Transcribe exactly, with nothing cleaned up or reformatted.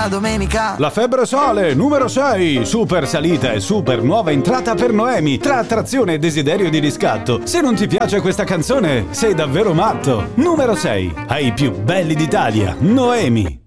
la domenica. La febbre sale, numero sei. Super salita e super nuova entrata per Noemi, tra attrazione e desiderio di riscatto. Se non ti piace questa canzone, sei davvero matto. Numero sei. Ai più belli d'Italia, Noemi.